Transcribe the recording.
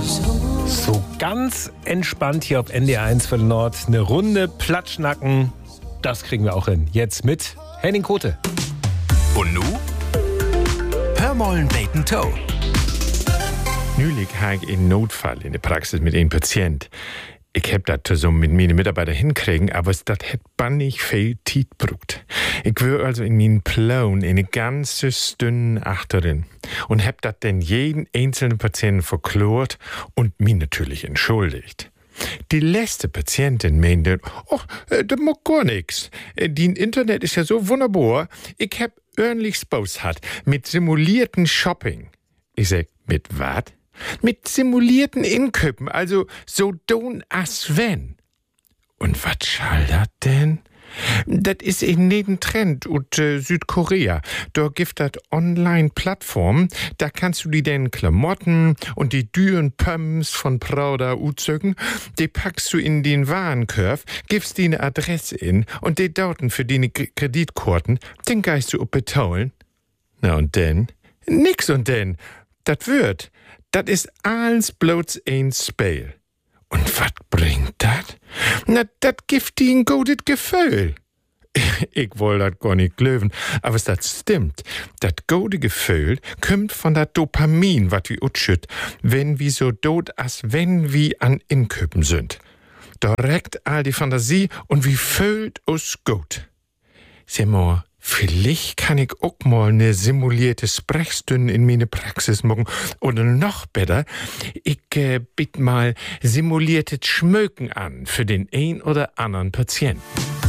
So ganz entspannt hier auf NDR1 für den Nord. Eine Runde Platschnacken, das kriegen wir auch hin. Jetzt mit Henning Kote. Und nu? Hör mal ein Bacon Toe. Neulich habe ich einen Notfall in der Praxis mit einem Patient. Ich hab das zusammen mit meinen Mitarbeitern hinkriegen, aber das hat bannig viel Zeit gebraucht. Ich war also in meinen Plan eine ganze Stunde achterin und hab das dann jeden einzelnen Patienten verklort und mich natürlich entschuldigt. Die letzte Patientin meinte, das macht gar nix. Die Internet ist ja so wunderbar. Ich hab ordentlich Spaß hat mit simulierten Shopping. Ich sag, mit wat? Mit simulierten Inköpen, also so don as wenn. Und wat schall dat denn? Das ist in jeden Trend und Südkorea. Da gibt das Online-Plattformen, da kannst du die den Klamotten und die düren Pumps von Prada uzögen, die packst du in den Warenkorb, gibst die eine Adresse in und die Daten für die Kreditkarten, den geist du betaulen. Na und denn? Nix und denn. Das wird. Das ist alles bloß ein Spiel. Und wat bringt dat? Na, dat gibt die ein gutes Gefühl. Ich will dat gar nicht glauben, aber das stimmt. Dat gute Gefühl kommt von dat Dopamin, wat wir utschütt, wenn wir so dot as wenn wir an Inköpen sind. Direkt all die Fantasie und wie fühlt uns gut. Sag mal, vielleicht kann ich auch mal eine simulierte Sprechstunde in meine Praxis machen. Oder noch besser, ich bitte mal simuliertes Schmöken an für den ein oder anderen Patienten.